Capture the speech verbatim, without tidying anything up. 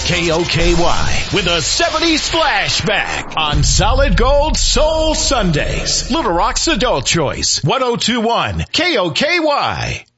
K O K Y with a seventies flashback on Solid Gold Soul Sundays. Little Rock's Adult Choice, ten twenty-one K O K Y.